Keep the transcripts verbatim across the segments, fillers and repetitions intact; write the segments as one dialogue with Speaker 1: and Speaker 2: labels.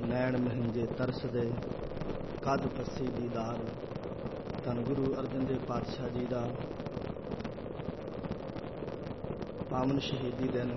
Speaker 1: नैण महिंजे तरसदे कद पस्सी दीदार। धन गुरु अर्जन देव पातशाह जी का पावन शहीदी दिन,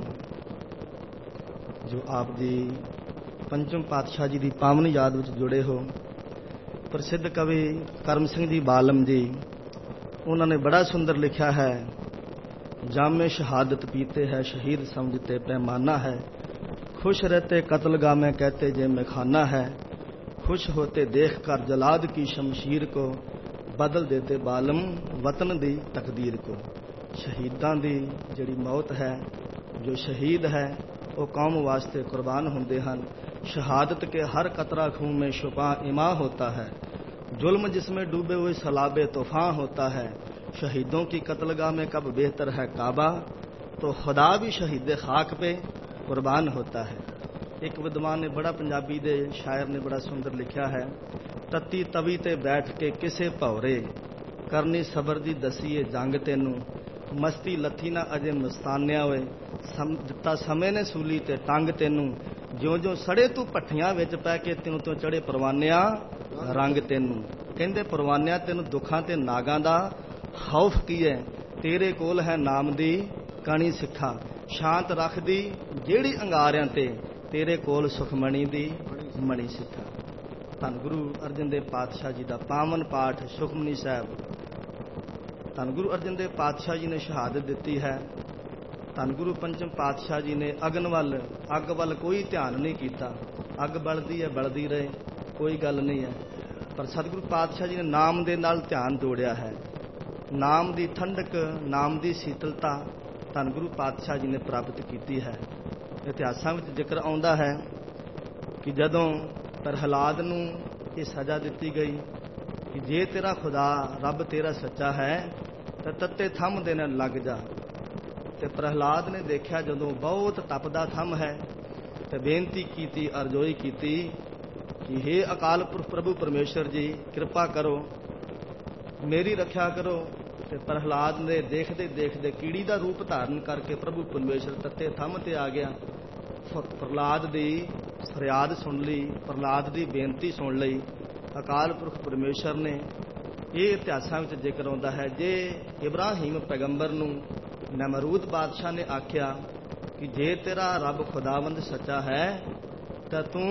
Speaker 1: जो आप दी पंचम पातशाह जी की पावन याद में जुड़े हो। प्रसिद्ध कवि करम सिंह जी बालम जी, उन्होंने बड़ा सुंदर लिखा है, जामे शहादत पीते है शहीद समझते पैमाना है, खुश रहते कत्लगाह में कहते जे में खाना है, खुश होते देख कर जलाद की शमशीर को, बदल देते बालम वतन दी तकदीर को। शहीदां दी जिहड़ी मौत है, जो शहीद है वो कौम वास्ते कुर्बान होंदे हन। शहादत के हर कतरा खून में छुपा इमा होता है, जुल्म जिसमें डूबे हुए सलाबे तूफान होता है। शहीदों की कत्लगाह में कब बेहतर है काबा, तो खुदा भी शहीद खाक पे कुर्बान होता है। एक विद्वान ने बड़ा, पंजाबी दे शायर ने बड़ा सुंदर लिखा है, तत्ती तवी ते बैठ के किसे भौरे, करनी सबर दी दसीए जंग तेनू, मस्ती लथी ना अजे मस्तानिया होए, सम दिता समय ने सूली ते टंग तेनू, ज्यों ज्यों सड़े तू भट्ठियां विच पै के त्यों त्यों चढ़े परवानिया रंग तेनू। कहंदे परवानिया तेनू दुखां ते नागां दा खौफ की है, तेरे कोल है नाम दी कणी सिखा, शांत रख दी जेड़ी अंगारियां ते, तेरे कोल सुखमणी दी मणी सिखा। धन गुरु अर्जन देव पातशाह जी का पावन पाठ सुखमनी साहब। धन गुरु अर्जन देव पातशाह जी ने शहादत दी है। धन गुरु पंचम पातशाह जी ने अगन वल अग वल कोई ध्यान नहीं किया, अग बलदी है बलदी रहे, कोई गल नहीं है। पर सतगुरु पातशाह जी ने नाम दे नाल ध्यान जोड़िया है। नाम दी ठंडक, नाम दी शीतलता धन गुरु पातशाह जी ने प्राप्त की है। इतिहासां विच जिक्र आउंदा है कि जदों प्रहलाद नूं ये सज़ा दी गई कि जे तेरा खुदा रब तेरा सच्चा है तो तत्ते थम दे नाल लग जा। ते प्रहलाद ने देखा जदों बहुत तपदा थम है, तो बेनती की, अरजोई की कि हे अकाल पुरख प्रभु परमेश्वर जी, कृपा करो, मेरी रक्षा करो। ते प्रहलाद ने देखते देखते कीड़ी का रूप धारण करके प्रभु परमेश्वर तत्ते थम ते आ गया। प्रहलाद की फरियाद सुन ली, प्रहलाद की बेनती सुन ली। अकाल पुरख परमेश्वर ने, ये इतिहासां विच जिक्र आउंदा है, जे इब्राहिम पैगंबर नूं नमरूद बादशाह ने आख्या कि जे तेरा रब खुदावंद सच्चा है तो तू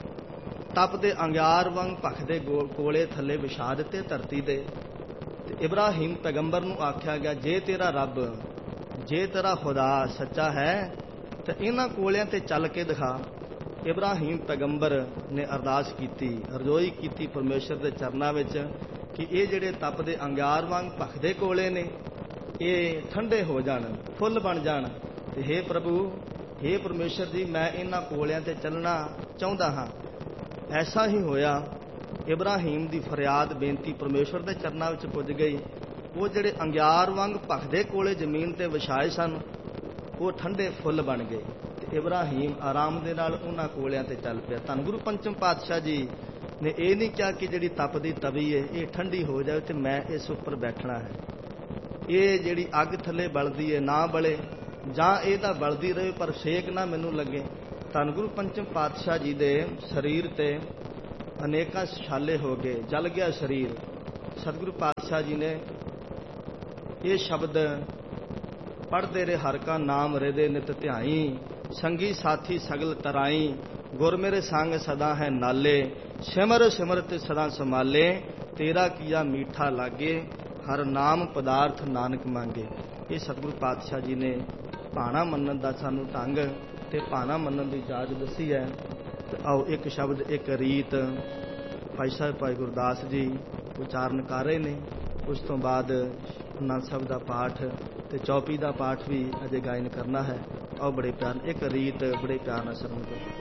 Speaker 1: तप दे अंगार वांग भखदे कोले थले विछा दिते धरती दे। ते इब्राहिम पैगंबर नूं आख्या गया, जे तेरा रब, जे तेरा खुदा सच्चा है तो इन्हां कोलियां ते चल के दिखा। इब्राहिम पैगंबर ने अरदास की, अरजोई की परमेश्वर के चरनां विच कि ये जिहड़े तप दे अंगार वांग भखदे कोले ने, ये ठंडे हो जाण, फुੱਲ बन जाण। ते हे प्रभु, हे परमेश्वर जी, मैं इन्हां कोलियां ते चलना चाहुंदा हां। ऐसा ही होया। इब्राहिम की फरियाद बेनती परमेश्वर के चरनां विच पुज गई। वो जिहड़े अंगार वांग भखदे कोले जमीन ते विछाए सन, वो ठंडे फुੱਲ बन गए। ते इब्राहिम आराम दे नाल उन्हां कोलियां ते चल पिया। धन गुरु पंचम पातशाह जी ने यह नहीं कहा कि जिहड़ी तपदी तवी है ये ठंडी हो जाए तो मैं इस उपर बैठना है। ये जिहड़ी अग थले बलदी है ना बले, जां इहदा बलदी रहे पर सेक ना मैनू लगे। धन गुरु पंचम पातशाह जी दे शरीर ते अनेकां छाले हो गए, जल गया शरीर। सतगुरु पातशाह जी ने ये शब्द पढ़ते रहे, हर का नाम हृदय नित ध्याई, संगी साथी सगल तराई, गुर मेरे संग सदा है नाले, सिमर सिमरत सदा संभाले, तेरा किया मीठा लागे, हर नाम पदार्थ नानक मांगे। ये सतगुरु पातशाह जी ने भाणा मनन का सानू ढंग ते भाणा मनन की जाच दसी है। तो आओ एक शब्द एक रीत भाई साहब भाई गुरदास जी उचारण कर रहे ने, उस तो बाद आनंद साहब का पाठ ते चौपी का पाठ भी अजे गायन करना है। आओ बड़े प्यार एक रीत बड़े प्यार नाल सुनो।